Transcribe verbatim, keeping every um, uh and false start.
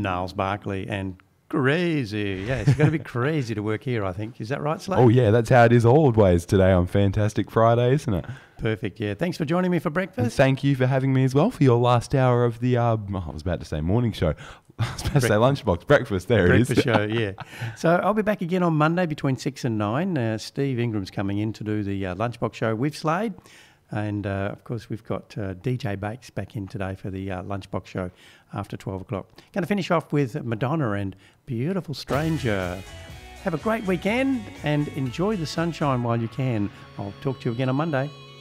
Niles Barkley and crazy. Yeah, it's going to be crazy to work here, I think. Is that right, Slade? Oh, yeah, that's how it is always today on Fantastic Friday, isn't it? Perfect, yeah. Thanks for joining me for breakfast. And thank you for having me as well for your last hour of the, uh, oh, I was about to say morning show. I was about to say lunchbox, breakfast, there breakfast it is. show, yeah. So I'll be back again on Monday between six and nine. Uh, Steve Ingram's coming in to do the uh, lunchbox show with Slade. And, uh, of course, we've got uh, D J Bakes back in today for the uh, lunchbox show after twelve o'clock. Going to finish off with Madonna and Beautiful Stranger. Have a great weekend and enjoy the sunshine while you can. I'll talk to you again on Monday.